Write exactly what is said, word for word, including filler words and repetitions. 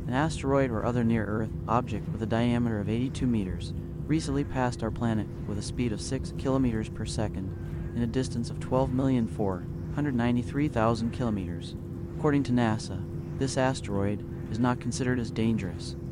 An asteroid or other near-Earth object with a diameter of eighty-two meters recently passed our planet with a speed of six kilometers per second in a distance of twelve million four hundred ninety-three thousand kilometers. According to NASA, this asteroid is not considered as dangerous